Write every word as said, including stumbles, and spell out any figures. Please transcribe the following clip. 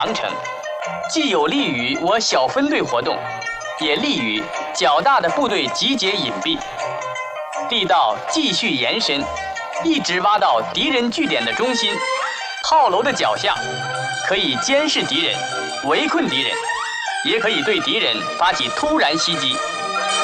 长城，既有利于我小分队活动，也利于较大的部队集结隐蔽。地道继续延伸，一直挖到敌人据点的中心，炮楼的脚下，可以监视敌人，围困敌人，也可以对敌人发起突然袭击。